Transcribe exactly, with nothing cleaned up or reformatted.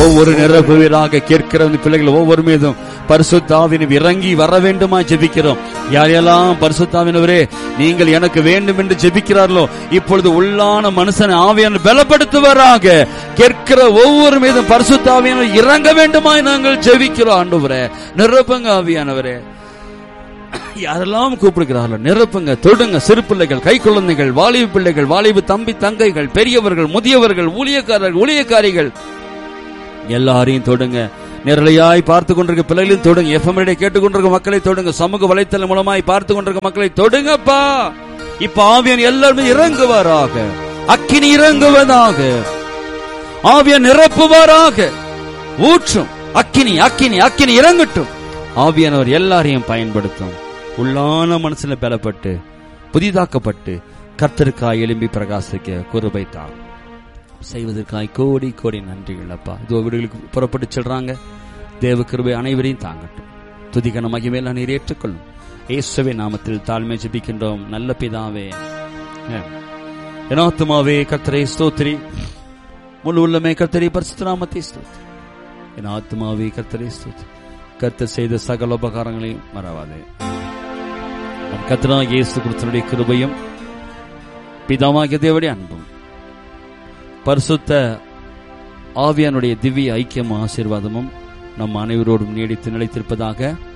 ஒவ்வொரு நிரப்புவீராக. கேட்கிற பிள்ளைகள் ஒவ்வொரு மீதும் பரிசுத்த ஆவியானவர் இறங்கி வர வேண்டுமா ஜெபிக்கிறோம். யாரெல்லாம் பரிசுத்த ஆவியானவரே நீங்கள் எனக்கு வேண்டும் என்று ஜெபிக்கிறார்களோ இப்பொழுது உள்ளான மனுஷனை ஆவியானவர் பலப்படுத்துவாராக. கேட்கிற ஒவ்வொரு மீதும் பரிசுத்த ஆவியானவர் இறங்க வேண்டுமாய் நாங்கள் ஜெபிக்கிறோம். ஆண்டவரே நிரப்புங்க ஆவியானவரே. யாரெல்லாம் கூப்பிடுகிறார்களோ நிரப்புங்க, தொடுங்க. சிறு பிள்ளைகள், கை குழந்தைகள், வாலிபு பிள்ளைகள், வாலிபு தம்பி தங்கைகள், பெரியவர்கள், முதியவர்கள், ஊழியக்காரர்கள், ஊழியக்காரிகள் எல்லாரையும் தொடுங்க. நேரலையாய் பார்த்து கொண்டிருக்க பிள்ளைகளையும் தொடுங்க. எஃப்எம் கேட்டுக்கொண்டிருக்க மக்களை தொடுங்க. சமூக வலைத்தளம் மூலமாய் பார்த்து கொண்டிருக்க மக்களை தொடுங்கப்பா. இப்ப ஆவியான் எல்லாருமே இறங்குவாராக. அக்கினி இறங்குவதாக. ஆவியான் நிரப்புவாராக. ஊற்றும் அக்கினி அக்கினி அக்கினி இறங்கட்டும். ஆவியானவர் எல்லாரையும் பயன்படுத்தும். உள்ளான மனசுல பலப்பட்டு புதிதாக்கப்பட்டு கர்த்தருக்காய் எழும்பி பிரகாசிக்க கிருபை தாரும். செய்வதற்காய் கோடி கோடி நன்றிகள் அப்பா. இதோ வீடுகளுக்கு புறப்பட்டு செல்றாங்க. தேவ கிருபை அனைவரையும் தாங்கட்டும். துதிகன மகிமையெல்லாம் நீர் ஏற்றுக்கொள்ளும். இயேசுவின் நாமத்தில் தாழ்மை ஜெபிக்கின்றோம் நல்ல பிதாவே. என் ஆத்துமாவே கர்த்தரை ஸ்தோத்திரி, முழு உள்ளமே கர்த்தரை பரிசுத்த நாமத்தை ஸ்தோத்திரி. என் ஆத்துமாவே கர்த்தரை ஸ்தோத்திரி. கர்த்தர் செய்த சகல உபகாரங்களையும் மறவாதே. கர்த்தராகிய இயேசு கிறிஸ்துவின் கிருபையும் பிதாவாகிய தேவனுடைய அன்பும் பரிசுத்த ஆவியானுடைய திவ்ய ஐக்கியம் ஆசீர்வாதமும் நம் அனைவரோடும் நீடித்து நிலைத்திருப்பதாக.